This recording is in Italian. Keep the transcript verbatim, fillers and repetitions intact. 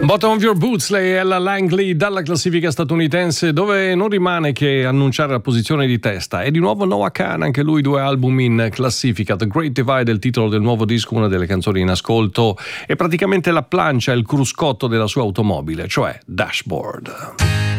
Bottom of Your Boots, lei è Ella Langley dalla classifica statunitense, dove non rimane che annunciare la posizione di testa. E di nuovo Noah Kahan, anche lui due album in classifica. The Great Divide è il titolo del nuovo disco, una delle canzoni in ascolto è praticamente la plancia, il cruscotto della sua automobile, cioè Dashboard.